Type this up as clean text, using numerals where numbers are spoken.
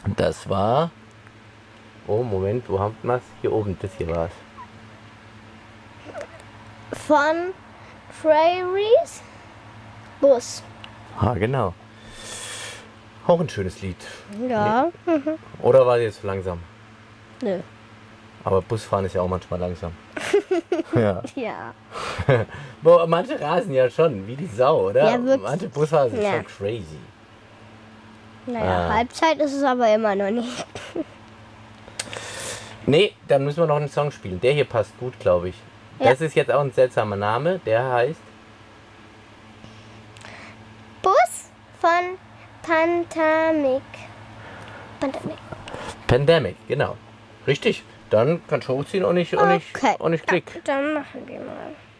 Das war... Oh, Moment, wo haben wir es? Hier oben, das hier war es. Von Prairies Bus. Ah, genau. Auch ein schönes Lied. Ja. Oder war jetzt zu langsam? Nö. Aber Busfahren ist ja auch manchmal langsam. Ja. Ja. Boah, manche rasen ja schon, wie die Sau, oder? Ja, wirklich. Manche Busfahrer sind Ja. schon crazy. Naja, Ah. Halbzeit ist es aber immer noch nicht. Nee, dann müssen wir noch einen Song spielen. Der hier passt gut, glaube ich. Ja. Das ist jetzt auch ein seltsamer Name. Der heißt... Bus von Pandemic. Pandemic, genau. Richtig. Dann kannst du hochziehen und nicht Okay. klick. Dann machen wir mal.